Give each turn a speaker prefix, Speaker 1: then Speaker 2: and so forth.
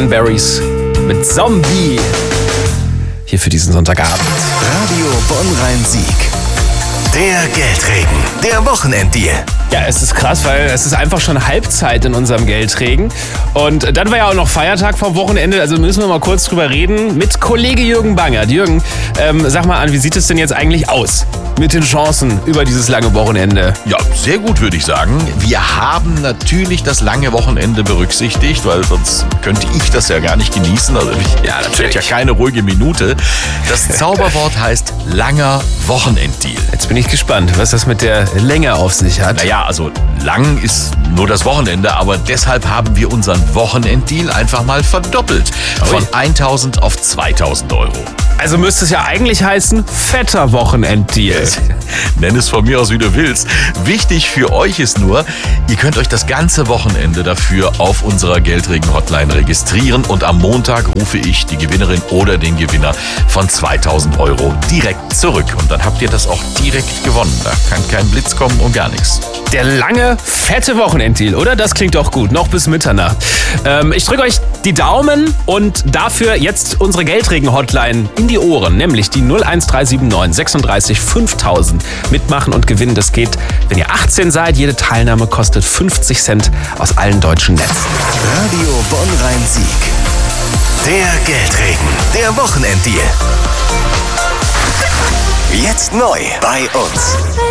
Speaker 1: Cranberries mit Zombie. Hier für diesen Sonntagabend.
Speaker 2: Radio Bonn-Rhein-Sieg. Der Geldregen, der Wochenenddeal.
Speaker 1: Ja, es ist krass, weil es ist einfach schon Halbzeit in unserem Geldregen. Und dann war ja auch noch Feiertag vom Wochenende, also müssen wir mal kurz drüber reden mit Kollege Jürgen Bangert. Jürgen, sag mal an, wie sieht es denn jetzt eigentlich aus mit den Chancen über dieses lange Wochenende?
Speaker 3: Ja, sehr gut, würde ich sagen. Wir haben natürlich das lange Wochenende berücksichtigt, weil sonst könnte ich das ja gar nicht genießen. Also das wird ja keine ruhige Minute. Das Zauberwort heißt langer Wochenenddeal.
Speaker 1: Jetzt bin ich gespannt, was das mit der Länge auf sich hat.
Speaker 3: Naja, also lang ist nur das Wochenende, aber deshalb haben wir unseren Wochenenddeal einfach mal verdoppelt. Von 1.000 auf 2.000 Euro.
Speaker 1: Also müsste es ja eigentlich heißen, fetter Wochenenddeal.
Speaker 3: Nenn es von mir aus, wie du willst. Wichtig für euch ist nur, ihr könnt euch das ganze Wochenende dafür auf unserer Geldregen-Hotline registrieren und am Montag rufe ich die Gewinnerin oder den Gewinner von 2.000 Euro direkt zurück. Und dann habt ihr das auch direkt gewonnen. Da kann kein Blitz kommen und gar nichts.
Speaker 1: Der lange, fette Wochenenddeal, oder? Das klingt doch gut, noch bis Mitternacht. Ich drücke euch die Daumen und dafür jetzt unsere Geldregen-Hotline in die Ohren, nämlich die 01379 36 5000. Mitmachen und gewinnen, das geht, wenn ihr 18 seid. Jede Teilnahme kostet 50 Cent aus allen deutschen Netzen.
Speaker 2: Radio Bonn-Rhein-Sieg. Der Geldregen, der Wochenenddeal. Jetzt neu bei uns.